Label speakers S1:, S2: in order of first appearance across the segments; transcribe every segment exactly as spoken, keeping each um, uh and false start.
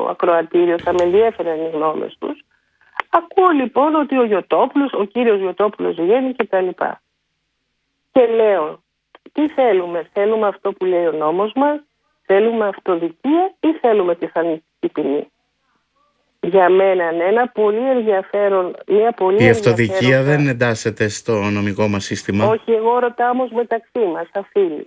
S1: ακροατήριο, θα με ενδιέφεραν οι γνώμες τους. Ακούω λοιπόν ότι ο Γιωτόπουλος, ο κύριος Γιωτόπουλος βγαίνει και τα λοιπά. Και λέω, τι θέλουμε, θέλουμε αυτό που λέει ο νόμος μας, θέλουμε αυτοδικία ή θέλουμε τη θανατική ποινή? Για μένα ένα πολύ ενδιαφέρον, μια πολύ
S2: Η αυτοδικία
S1: ενδιαφέρον...
S2: δεν εντάσσεται στο νομικό μας σύστημα.
S1: Όχι, εγώ ρωτάω όμως μεταξύ μας, σαν φίλοι.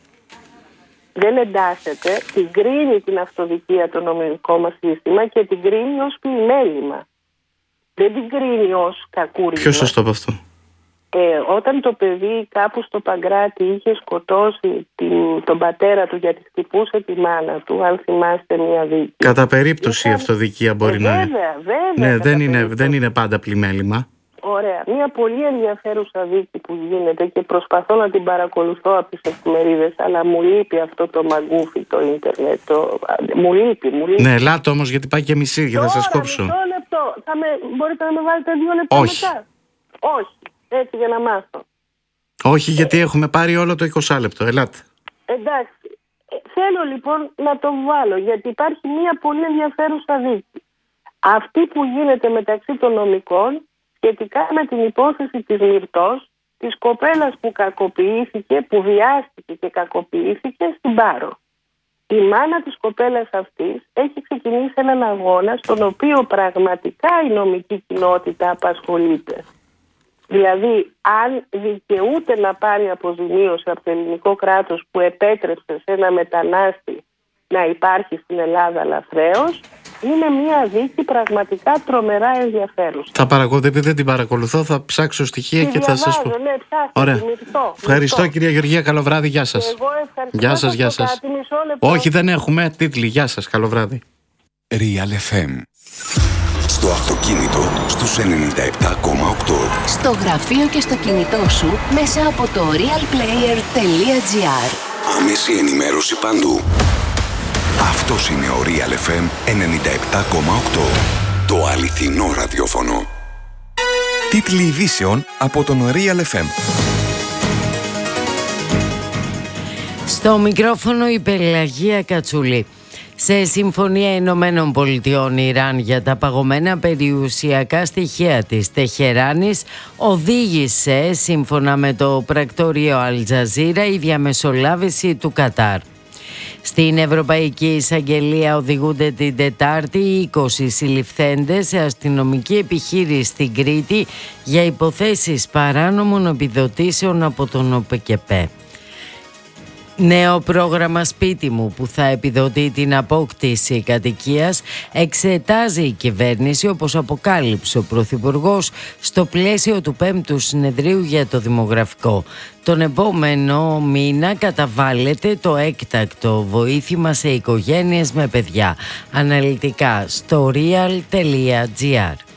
S1: Δεν εντάσσεται, την κρίνει την αυτοδικία το νομικό μας σύστημα και την κρίνει ως πλημέλημα. Δεν την κρίνει ως κακούρισμα.
S2: Ποιο σωστό από αυτό?
S1: Ε, όταν το παιδί κάπου στο Παγκράτη είχε σκοτώσει την, τον πατέρα του γιατί χτυπούσε τη μάνα του, αν θυμάστε μια δίκη.
S2: Κατά περίπτωση η
S1: Είχα...
S2: αυτοδικία μπορεί
S1: ε,
S2: να είναι.
S1: Βέβαια, βέβαια.
S2: Ναι, δεν είναι, δεν είναι πάντα πλημέλημα.
S1: Ωραία. Μια πολύ ενδιαφέρουσα δίκη που γίνεται και προσπαθώ να την παρακολουθώ από τις εφημερίδες, αλλά μου λείπει αυτό το μαγκούφι, το ίντερνετ. Το... Μου λείπει, μου λείπει.
S2: Ναι, ελάτε όμως γιατί πάει και μισή και θα σας κόψω.
S1: Μισό λεπτό. Θα με... Μπορείτε να με βάλετε δύο λεπτά
S2: Όχι.
S1: μετά? Όχι. Έτσι για να μάθω.
S2: Όχι, γιατί έχουμε πάρει όλο το είκοσι λεπτό. Ελάτε.
S1: Εντάξει. Ε, θέλω λοιπόν να το βάλω, γιατί υπάρχει μια πολύ ενδιαφέρουσα δίκη. Αυτή που γίνεται μεταξύ των νομικών σχετικά με την υπόθεση της Μυρτός, της κοπέλας που κακοποιήθηκε, που βιάστηκε και κακοποιήθηκε στην Πάρο. Η μάνα της κοπέλας αυτής έχει ξεκινήσει έναν αγώνα στον οποίο πραγματικά η νομική κοινότητα απασχολείται. Δηλαδή, αν δικαιούται να πάρει αποζημίωση από το ελληνικό κράτος που επέτρεψε σε ένα μετανάστη να υπάρχει στην Ελλάδα λαθρέως, είναι μια δίκη πραγματικά τρομερά ενδιαφέρουσα.
S2: Θα παρακολουθώ, επειδή δεν την παρακολουθώ, θα ψάξω στοιχεία
S1: Τη
S2: και θα σας πω.
S1: Ναι, ψάχνω,
S2: ωραία.
S1: μυρτώ,
S2: Ευχαριστώ
S1: μυρτώ.
S2: κυρία Γεωργία, καλό βράδυ, γεια σας.
S1: Εγώ ευχαριστώ.
S2: Γεια σας, γεια σας.
S1: Κάτι, μισό λεπτό.
S2: Όχι, δεν έχουμε τίτλοι, γεια σας, καλό βράδυ.
S3: Real εφ εμ. Στο αυτοκίνητο στους ενενήντα επτά κόμμα οκτώ.
S4: Στο γραφείο και στο κινητό σου μέσα από το real player τελεία τζι άρ.
S3: Άμεση ενημέρωση παντού. Αυτός είναι ο Real εφ εμ ενενήντα επτά κόμμα οκτώ. Το αληθινό ραδιόφωνο. Τίτλοι ειδήσεων από τον Real εφ εμ.
S5: Στο μικρόφωνο η Πελαγία Κατσούλη. Σε συμφωνία Ηνωμένων Πολιτειών Ιράν για τα παγωμένα περιουσιακά στοιχεία της Τεχεράνης οδήγησε, σύμφωνα με το πρακτορείο Αλτζαζίρα, η διαμεσολάβηση του Κατάρ. Στην Ευρωπαϊκή Εισαγγελία οδηγούνται την Τετάρτη είκοσι συλληφθέντες σε αστυνομική επιχείρηση στην Κρήτη για υποθέσεις παράνομων επιδοτήσεων από τον ΟΠΕΚΕΠΕ. Νέο πρόγραμμα σπίτι μου που θα επιδοτεί την απόκτηση κατοικίας εξετάζει η κυβέρνηση, όπως αποκάλυψε ο Πρωθυπουργός στο πλαίσιο του πέμπτου συνεδρίου για το δημογραφικό. Τον επόμενο μήνα καταβάλλεται το έκτακτο βοήθημα σε οικογένειες με παιδιά. Αναλυτικά στο real τελεία τζι άρ.